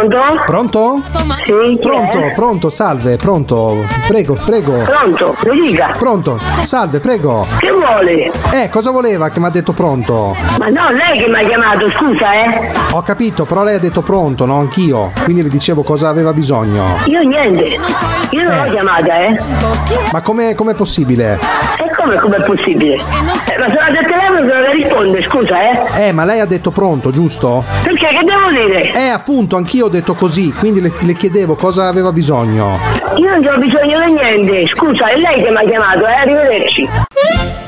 Pronto? Pronto? Sì, Pronto, salve, pronto. Prego. Pronto, mi dica. Pronto, salve, prego. Che vuole? Cosa voleva che mi ha detto pronto? Ma no, lei che mi ha chiamato, scusa, Ho capito, però lei ha detto pronto, no? Anch'io. Quindi le dicevo cosa aveva bisogno. Io niente. Io non l'ho chiamata, Ma com'è possibile? E com'è possibile? Ma sono al telefono che non le risponde, scusa, Ma lei ha detto pronto, giusto? Perché? Che devo dire? Appunto, anch'io ho detto così, quindi le chiedevo cosa aveva bisogno. Io non ho bisogno di niente, scusa, è lei che mi ha chiamato, arrivederci.